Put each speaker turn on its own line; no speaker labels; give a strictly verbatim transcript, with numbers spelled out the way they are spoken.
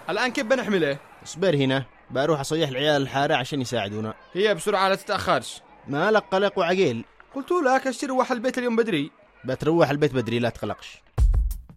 الآن كيف بنحمله؟
اصبر هنا، بروح أصيح العيال الحارة عشان يساعدونا.
هي بسرعة لا تتأخرش.
ما لك قلق وعقيل.
قلت لك اشتري روح البيت اليوم بدري.
بتروح البيت بدري لا تقلقش.